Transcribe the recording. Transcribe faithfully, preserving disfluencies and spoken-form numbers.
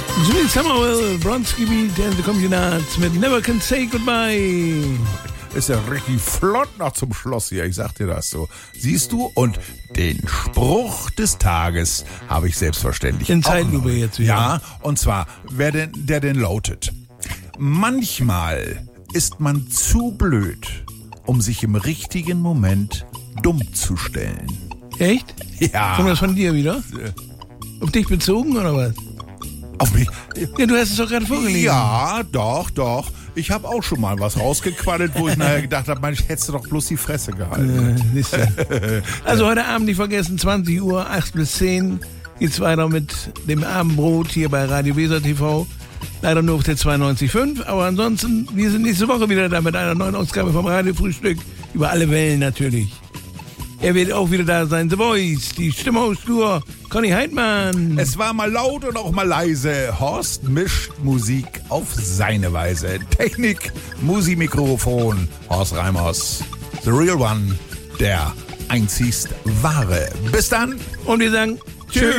Jimmy Samuel, Bronski Beat and the Communards mit Never Can Say Goodbye. Ist ja richtig flott noch zum Schluss hier, ich sag dir das so. Siehst du? Und den Spruch des Tages habe ich selbstverständlich In auch Zeitlupe noch. jetzt wieder. Ja, und zwar, wer denn, der denn lautet: Manchmal ist man zu blöd, um sich im richtigen Moment dumm zu stellen. Echt? Ja. Kommt das von dir wieder? Auf dich bezogen oder was? Auf mich? Ja, du hast es doch gerade vorgelesen. Ja, doch, doch. Ich habe auch schon mal was rausgequaddelt, wo ich nachher gedacht habe, Mensch, hättest du doch bloß die Fresse gehalten. Äh, siehst du. Also heute Abend nicht vergessen, zwanzig Uhr, acht bis zehn geht's weiter mit dem Abendbrot hier bei Radio Weser T V. Leider nur auf der zweiundneunzig Komma fünf, aber ansonsten, wir sind nächste Woche wieder da mit einer neuen Ausgabe vom Radiofrühstück. Über alle Wellen natürlich. Er wird auch wieder da sein. The Voice, die Stimme aus Stur, Conny Heidmann. Es war mal laut und auch mal leise. Horst mischt Musik auf seine Weise. Technik, Musikmikrofon, Horst Reimers. The Real One, der einzigst wahre. Bis dann. Und wir sagen Tschüss.